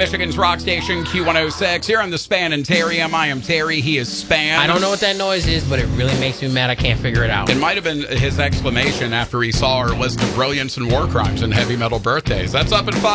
Michigan's rock station, Q106. Here on the Span and Terry. I am Terry. He is Span. I don't know what that noise is, but it really makes me mad. I can't figure it out. It might have been his exclamation after he saw our list of brilliance and war crimes and heavy metal birthdays. That's up at 5.